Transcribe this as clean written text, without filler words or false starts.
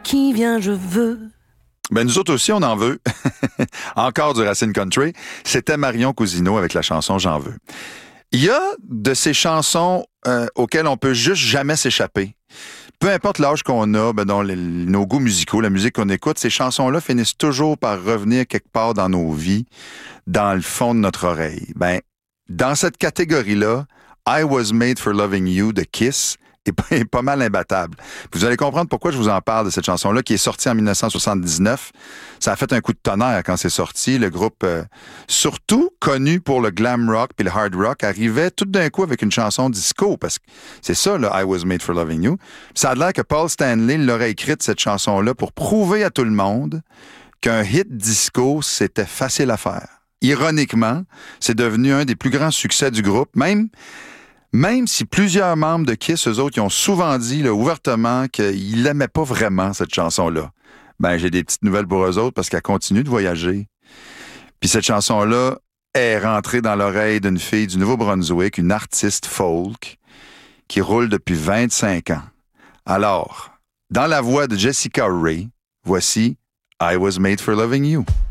qui vient, je veux. Ben nous autres aussi, on en veut. Encore du Racine Country. C'était Marion Cousineau avec la chanson J'en veux. Il y a de ces chansons auxquelles on peut juste jamais s'échapper. Peu importe l'âge qu'on a, dans nos goûts musicaux, la musique qu'on écoute, ces chansons-là finissent toujours par revenir quelque part dans nos vies, dans le fond de notre oreille. Ben, dans cette catégorie-là, I Was Made for Loving You de Kiss est pas mal imbattable. Vous allez comprendre pourquoi je vous en parle de cette chanson-là qui est sortie en 1979. Ça a fait un coup de tonnerre quand c'est sorti. Le groupe, surtout connu pour le glam rock puis le hard rock, arrivait tout d'un coup avec une chanson disco parce que c'est ça, le I Was Made for Loving You. Ça a l'air que Paul Stanley l'aurait écrite, cette chanson-là, pour prouver à tout le monde qu'un hit disco, c'était facile à faire. Ironiquement, c'est devenu un des plus grands succès du groupe, même si plusieurs membres de Kiss, eux autres, ils ont souvent dit là, ouvertement qu'ils n'aimaient pas vraiment cette chanson-là. Ben, j'ai des petites nouvelles pour eux autres parce qu'elle continue de voyager. Puis cette chanson-là est rentrée dans l'oreille d'une fille du Nouveau-Brunswick, une artiste folk, qui roule depuis 25 ans. Alors, dans la voix de Jessica Rae, voici I Was Made for Loving You.